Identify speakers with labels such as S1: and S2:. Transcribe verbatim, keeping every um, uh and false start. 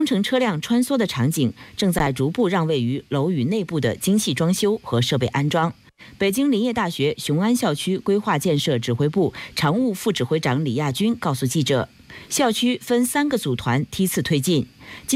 S1: 工程车辆穿梭的场景正在逐步让位于楼宇内部的精细装修和设备安装。北京林业大学雄安校区规划建设指挥部常务副指挥长李亚军告诉记者，校区分三个组团梯次推进。